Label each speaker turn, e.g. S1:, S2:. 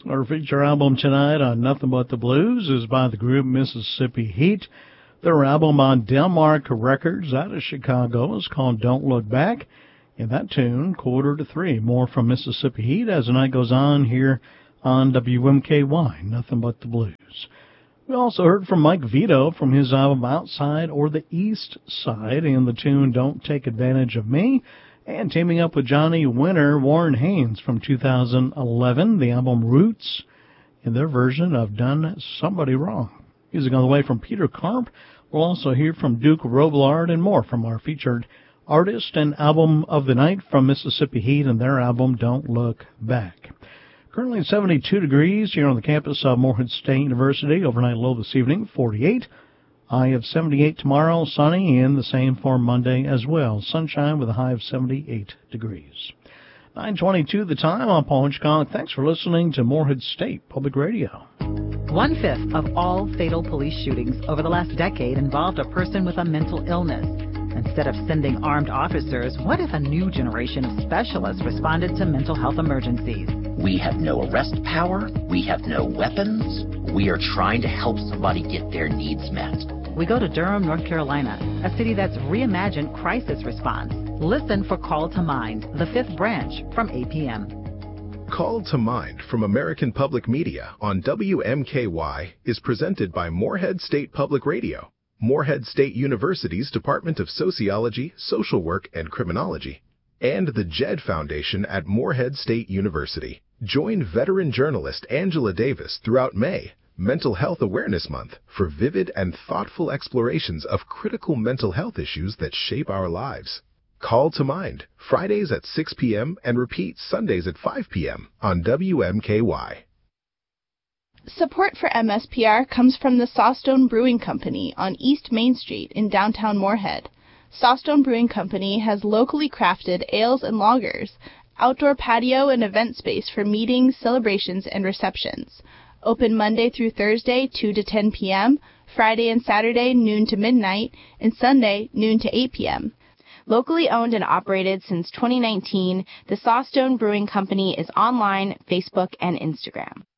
S1: Our feature album tonight on Nothing But the Blues is by the group Mississippi Heat. Their album on Delmark Records out of Chicago is called Don't Look Back. And that tune, 2:45. More from Mississippi Heat as the night goes on here on WMKY, Nothing But the Blues. We also heard from Mike Vito from his album Outside or the East Side and the tune Don't Take Advantage of Me. And teaming up with Johnny Winter, Warren Haynes from 2011, the album Roots, in their version of Done Somebody Wrong. Music on the way from Peter Karp. We'll also hear from Duke Robillard and more from our featured artist and album of the night from Mississippi Heat and their album Don't Look Back. Currently 72 degrees here on the campus of Morehead State University. Overnight low this evening, 48. High of 78 tomorrow, sunny, and the same for Monday as well. Sunshine with a high of 78 degrees. 9:22 the time. I'm Paul Hitchcock. Thanks for listening to Morehead State Public Radio.
S2: 1/5 of all fatal police shootings over the last decade involved a person with a mental illness. Instead of sending armed officers, what if a new generation of specialists responded to mental health emergencies?
S3: We have no arrest power. We have no weapons. We are trying to help somebody get their needs met.
S2: We go to Durham, North Carolina, a city that's reimagined crisis response. Listen for Call to Mind, the 5th branch, from 8 p.m.
S4: Call to Mind from American Public Media on WMKY is presented by Morehead State Public Radio, Morehead State University's Department of Sociology, Social Work, and Criminology, and the JED Foundation at Morehead State University. Join veteran journalist Angela Davis throughout May, Mental Health Awareness Month, for vivid and thoughtful explorations of critical mental health issues that shape our lives. Call to Mind, Fridays at 6 p.m. and repeat Sundays at 5 p.m. on WMKY.
S5: Support for MSPR comes from the Sawstone Brewing Company on East Main Street in downtown Morehead. Sawstone Brewing Company has locally crafted ales and lagers, outdoor patio and event space for meetings, celebrations, and receptions. Open Monday through Thursday, 2 to 10 p.m., Friday and Saturday, noon to midnight, and Sunday, noon to 8 p.m. Locally owned and operated since 2019, the Sawstone Brewing Company is online, Facebook, and Instagram.